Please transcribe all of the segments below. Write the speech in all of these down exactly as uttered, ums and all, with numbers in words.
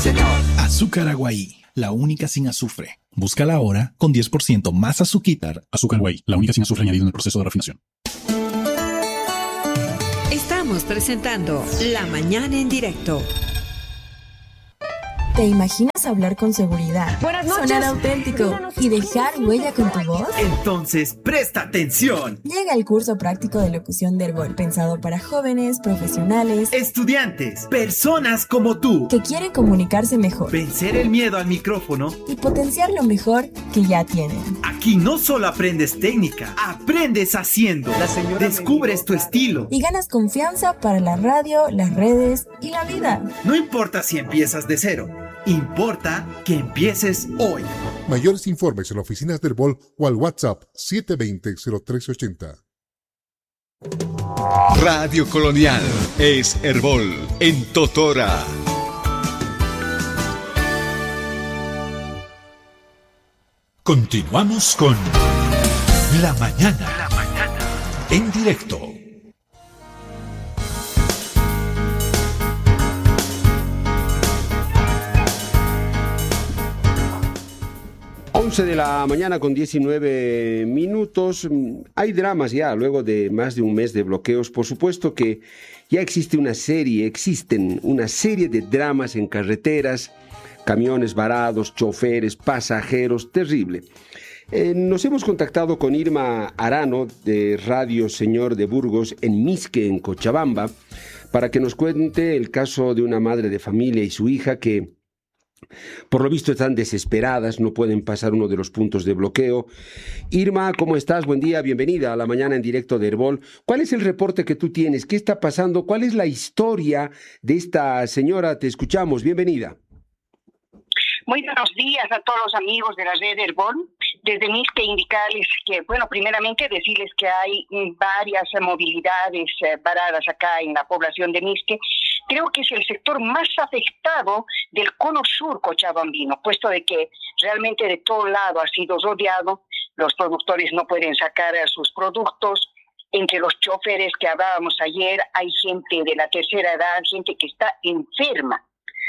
señor. Azúcar Aguaí, la única sin azufre. Búscala ahora con diez por ciento más azuquitar. Azúcar Aguaí, la única sin azufre añadido en el proceso de refinación. Estamos presentando La Mañana en Directo. ¿Te imaginas hablar con seguridad, Buenas noches. sonar auténtico y dejar huella con tu voz? Entonces, presta atención. Llega el curso práctico de locución de Herbol, pensado para jóvenes, profesionales, Estudiantes, personas como tú, que quieren comunicarse mejor vencer el miedo al micrófono. y potenciar lo mejor que ya tienen. Aquí no solo aprendes técnica, aprendes haciendo. Descubres tu estilo. Y ganas confianza para la radio, las redes y la vida. No importa si empiezas de cero, importa que empieces hoy. Mayores informes en oficinas del Herbol o al WhatsApp siete dos cero, cero tres ocho cero. Radio Colonial es Herbol en Totora. Continuamos con La Mañana, La Mañana en directo. once de la mañana con diecinueve minutos. Hay dramas ya, luego de más de un mes de bloqueos. Por supuesto que ya existe una serie, existen una serie de dramas en carreteras, camiones varados, choferes, pasajeros, terrible. Eh, nos hemos contactado con Irma Arano de Radio Señor de Burgos en Misque, en Cochabamba, para que nos cuente el caso de una madre de familia y su hija que por lo visto están desesperadas, no pueden pasar uno de los puntos de bloqueo. Irma, ¿cómo estás? Buen día, bienvenida a La Mañana en Directo de Herbol. ¿Cuál es el reporte que tú tienes? ¿Qué está pasando? ¿Cuál es la historia de esta señora? Te escuchamos, bienvenida. Muy buenos días a todos los amigos de la red Herbol. Desde Misque indicarles que, bueno, primeramente decirles que hay varias movilidades eh, paradas acá en la población de Misque. Creo que es el sector más afectado del cono sur cochabambino, puesto de que realmente de todo lado ha sido rodeado, los productores no pueden sacar sus productos, entre los choferes que hablábamos ayer hay gente de la tercera edad, gente que está enferma.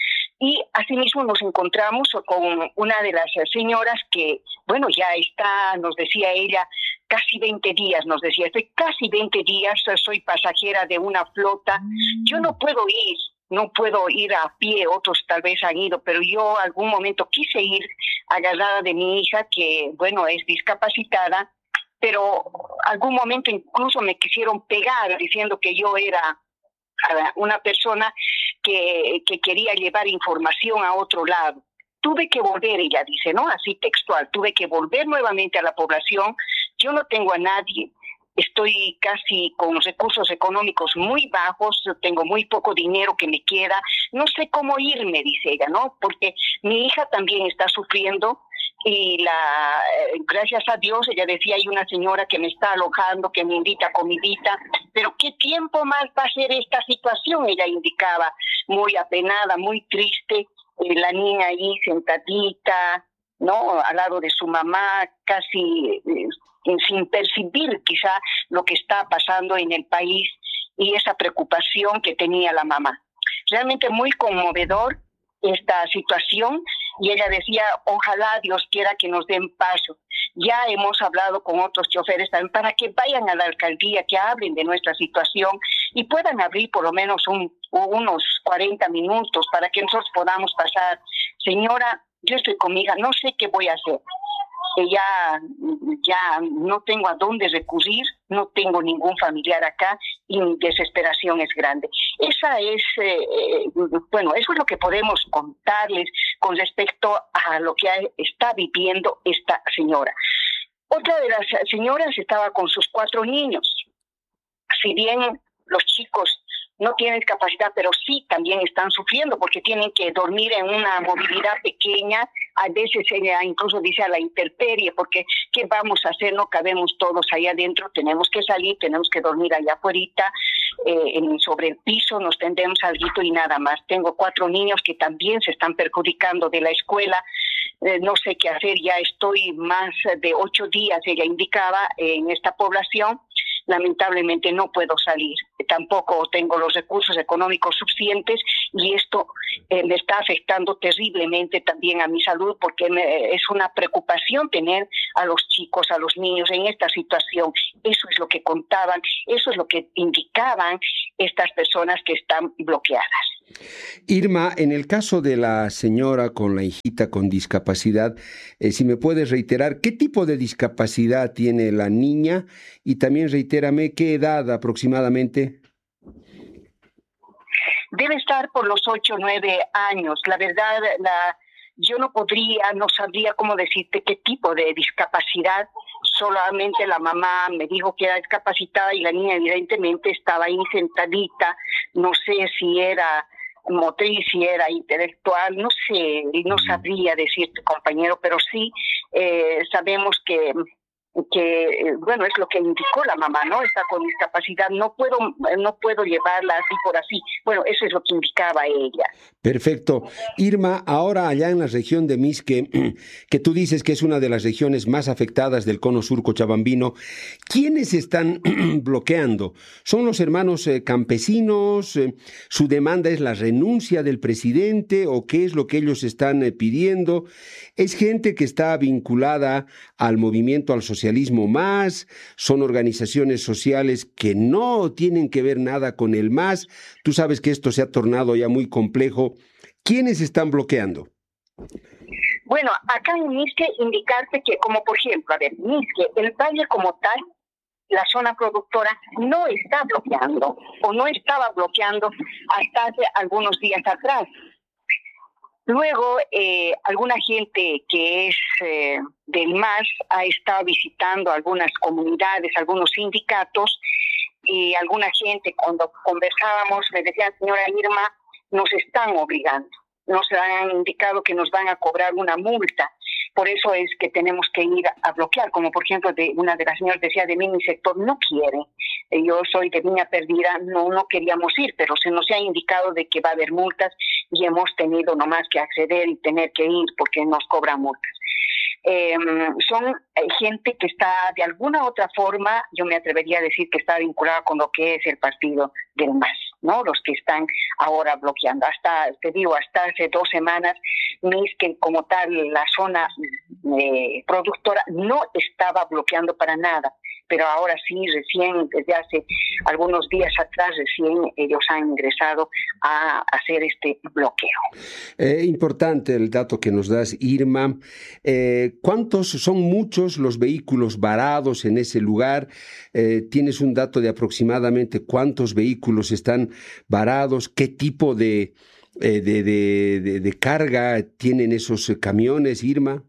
Y asimismo nos encontramos con una de las señoras que, bueno, ya está, nos decía ella, casi veinte días, nos decía, estoy casi veinte días, soy pasajera de una flota, yo no puedo ir, no puedo ir a pie, otros tal vez han ido, pero yo algún momento quise ir agarrada de mi hija, que, bueno, es discapacitada, pero algún momento incluso me quisieron pegar diciendo que yo era una persona que, que quería llevar información a otro lado. Tuve que volver, ella dice, ¿no? Así textual, tuve que volver nuevamente a la población. Yo no tengo a nadie, estoy casi con recursos económicos muy bajos, tengo muy poco dinero que me queda, no sé cómo irme, dice ella, ¿no? Porque mi hija también está sufriendo y la gracias a Dios, ella decía, hay una señora que me está alojando, que me invita a comidita, pero ¿qué tiempo más va a ser esta situación? Ella indicaba, muy apenada, muy triste, eh, la niña ahí sentadita, ¿no? Al lado de su mamá, casi eh, sin percibir quizá lo que está pasando en el país y esa preocupación que tenía la mamá. Realmente muy conmovedor esta situación, y ella decía, ojalá Dios quiera que nos den paso. Ya hemos hablado con otros choferes también para que vayan a la alcaldía, que hablen de nuestra situación y puedan abrir por lo menos un, unos cuarenta minutos para que nosotros podamos pasar. Señora, yo estoy con mi hija, no sé qué voy a hacer. Ya, ya no tengo a dónde recurrir, no tengo ningún familiar acá y mi desesperación es grande. Esa es, eh, bueno, eso es lo que podemos contarles con respecto a lo que está viviendo esta señora. Otra de las señoras estaba con sus cuatro niños. Si bien los chicos no tienen capacidad, pero sí también están sufriendo porque tienen que dormir en una movilidad pequeña. A veces ella incluso dice a la intemperie, porque ¿qué vamos a hacer? No cabemos todos ahí adentro, tenemos que salir, tenemos que dormir allá afuera, eh, en, sobre el piso, nos tendemos algo y nada más. Tengo cuatro niños que también se están perjudicando de la escuela. Eh, no sé qué hacer, ya estoy más de ocho días, ella indicaba, eh, en esta población. lamentablemente no puedo salir, tampoco tengo los recursos económicos suficientes y esto eh, me está afectando terriblemente también a mi salud porque me, es una preocupación tener a los chicos, a los niños en esta situación. Eso es lo que contaban, eso es lo que indicaban estas personas que están bloqueadas. Irma, en el caso de la señora con la hijita con discapacidad, eh, si me puedes reiterar, ¿qué tipo de discapacidad tiene la niña? Y también reitérame, ¿qué edad aproximadamente? Debe estar por los ocho o nueve años. La verdad, la, yo no podría, no sabría cómo decirte qué tipo de discapacidad. Solamente la mamá me dijo que era discapacitada y la niña evidentemente estaba ahí sentadita. No sé si era motriz, si era intelectual, no sé, no sabría decirte, compañero, pero sí eh, sabemos que que, bueno, es lo que indicó la mamá, ¿no? Está con discapacidad, no puedo, no puedo llevarla así por así. Bueno, eso es lo que indicaba ella. Perfecto. Irma, ahora allá en la región de Misque, que tú dices que es una de las regiones más afectadas del cono sur cochabambino, ¿quiénes están bloqueando? ¿Son los hermanos eh, campesinos? Eh, ¿Su demanda es la renuncia del presidente o qué es lo que ellos están eh, pidiendo? ¿Es gente que está vinculada al movimiento, al socialismo más? ¿Son organizaciones sociales que no tienen que ver nada con el M A S? Tú sabes que esto se ha tornado ya muy complejo. ¿Quiénes están bloqueando? Bueno, acá en Misque indicarte que, como por ejemplo, a ver, Misque, el valle como tal, la zona productora no está bloqueando o no estaba bloqueando hasta hace algunos días atrás. Luego, eh, alguna gente que es eh, del M A S ha estado visitando algunas comunidades, algunos sindicatos, y alguna gente, cuando conversábamos, me decía, señora Irma, nos están obligando, nos han indicado que nos van a cobrar una multa. Por eso es que tenemos que ir a bloquear, como por ejemplo de una de las señoras decía, de mí mi sector no quiere. Yo soy de Viña Perdida, no, no queríamos ir, pero se nos ha indicado de que va a haber multas y hemos tenido nomás que acceder y tener que ir porque nos cobran multas. Eh, son gente que está de alguna otra forma, yo me atrevería a decir que está vinculada con lo que es el partido del M A S, ¿no? Los que están ahora bloqueando. Hasta, te digo, hasta hace dos semanas, Misque como tal, la zona eh, productora no estaba bloqueando para nada, pero ahora sí, recién, desde hace algunos días atrás, recién ellos han ingresado a hacer este bloqueo. Eh, importante el dato que nos das, Irma. Eh, ¿Cuántos, son muchos los vehículos varados en ese lugar? Eh, ¿Tienes un dato de aproximadamente cuántos vehículos están varados? ¿Qué tipo de, eh, de, de, de, de carga tienen esos camiones, Irma?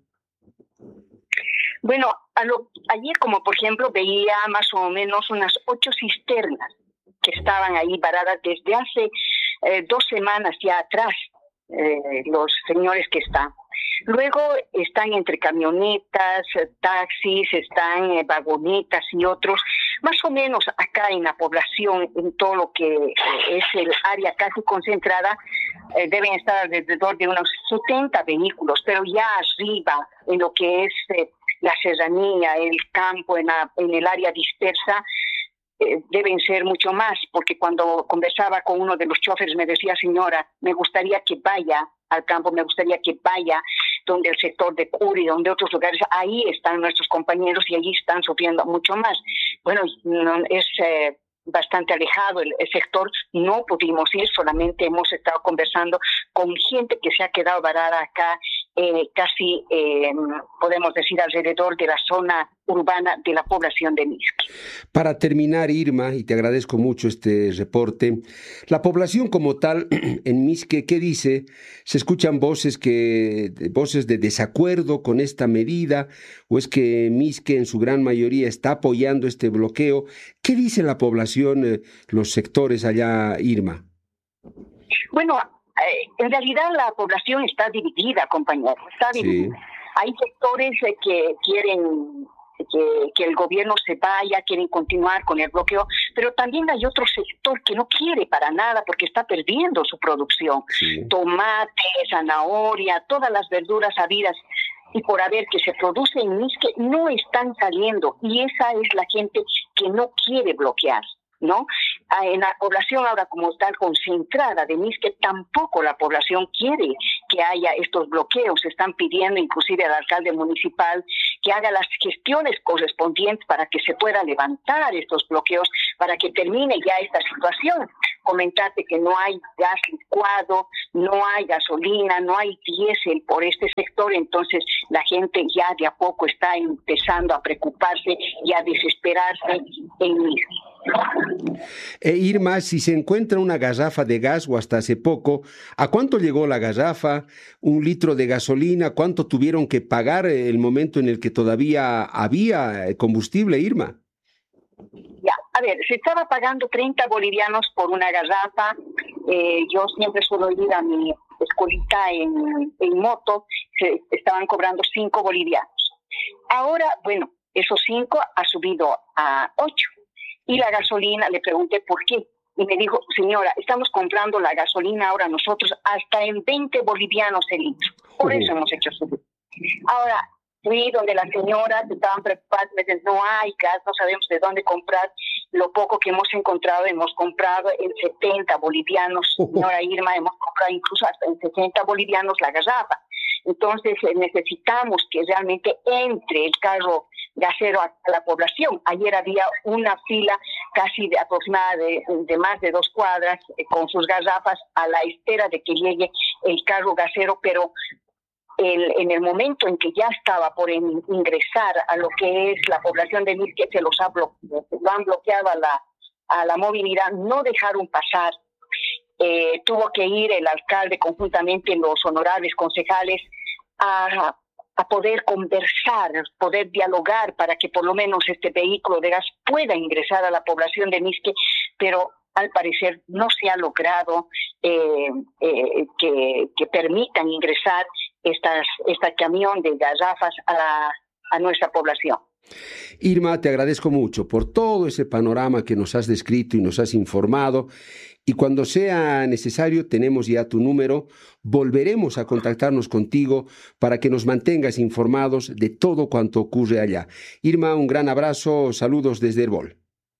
Bueno, a lo, ayer como por ejemplo veía más o menos unas ocho cisternas que estaban ahí varadas desde hace eh, dos semanas ya atrás, eh, los señores que están. Luego están entre camionetas, taxis, están eh, vagonetas y otros. Más o menos acá en la población, en todo lo que eh, es el área casi concentrada, eh, deben estar alrededor de unos setenta vehículos, pero ya arriba, en lo que es eh, la serranía, el campo, en, la, en el área dispersa, eh, deben ser mucho más, porque cuando conversaba con uno de los choferes me decía, señora, me gustaría que vaya al campo, me gustaría que vaya donde el sector de Curi, donde otros lugares, ahí están nuestros compañeros y allí están sufriendo mucho más. Bueno, no, es eh, bastante alejado el, el sector, no pudimos ir, solamente hemos estado conversando con gente que se ha quedado varada acá, eh, casi eh, podemos decir alrededor de la zona urbana de la población de Misque. Para terminar, Irma, y te agradezco mucho este reporte, la población como tal en Misque, ¿qué dice? ¿Se escuchan voces que voces de desacuerdo con esta medida o es que Misque en su gran mayoría está apoyando este bloqueo? ¿Qué dice la población, eh, los sectores allá, Irma? Bueno, eh, en realidad la población está dividida, compañero, está dividida. Sí. Hay sectores eh, que quieren Que, que el gobierno se vaya, quieren continuar con el bloqueo, pero también hay otro sector que no quiere para nada porque está perdiendo su producción. Sí. Tomate, zanahoria, todas las verduras habidas y por haber que se produce en Misque no están saliendo y esa es la gente que no quiere bloquear, ¿no? En la población ahora como está concentrada de Misque, tampoco la población quiere que haya estos bloqueos. Están pidiendo inclusive al alcalde municipal que haga las gestiones correspondientes para que se pueda levantar estos bloqueos, para que termine ya esta situación. Comentarte que no hay gas licuado, no hay gasolina, no hay diésel por este sector, entonces la gente ya de a poco está empezando a preocuparse y a desesperarse en Misque. E Irma, si se encuentra una garrafa de gas o hasta hace poco, ¿a cuánto llegó la garrafa? ¿Un litro de gasolina? ¿Cuánto tuvieron que pagar el momento en el que todavía había combustible, Irma? Ya, a ver, se estaba pagando treinta bolivianos por una garrafa. Eh, yo siempre suelo ir a mi escuelita en, en moto, se estaban cobrando cinco bolivianos. Ahora, bueno, esos cinco ha subido a ocho. Y la gasolina, le pregunté por qué. Y me dijo, señora, estamos comprando la gasolina ahora nosotros hasta en veinte bolivianos el litro. Por eso uh-huh. hemos hecho subir. Ahora, fui donde las señoras estaban preocupadas, me dicen, no hay gas, no sabemos de dónde comprar. Lo poco que hemos encontrado, hemos comprado en setenta bolivianos. Uh-huh. Señora Irma, hemos comprado incluso hasta en sesenta bolivianos la garrafa. Entonces, necesitamos que realmente entre el carro gasero a la población. Ayer había una fila casi de aproximada de, de más de dos cuadras eh, con sus garrafas a la espera de que llegue el carro gasero, pero el, en el momento en que ya estaba por en, ingresar a lo que es la población de Misque, se los ha bloqueado, lo han bloqueado a la, a la movilidad, no dejaron pasar. Eh, tuvo que ir el alcalde conjuntamente los honorables concejales a a poder conversar, poder dialogar para que por lo menos este vehículo de gas pueda ingresar a la población de Misque, pero al parecer no se ha logrado eh, eh, que, que permitan ingresar estas, este camión de garrafas a, la, a nuestra población. Irma, te agradezco mucho por todo ese panorama que nos has descrito y nos has informado. Y cuando sea necesario, tenemos ya tu número, volveremos a contactarnos contigo para que nos mantengas informados de todo cuanto ocurre allá. Irma, un gran abrazo, saludos desde Herbol.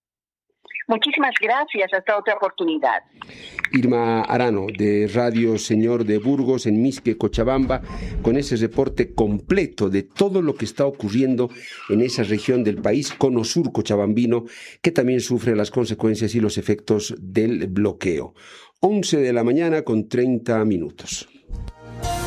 Muchísimas gracias, hasta otra oportunidad. Irma Arano, de Radio Señor de Burgos, en Misque, Cochabamba, con ese reporte completo de todo lo que está ocurriendo en esa región del país, Cono Sur cochabambino, que también sufre las consecuencias y los efectos del bloqueo. once de la mañana con treinta minutos.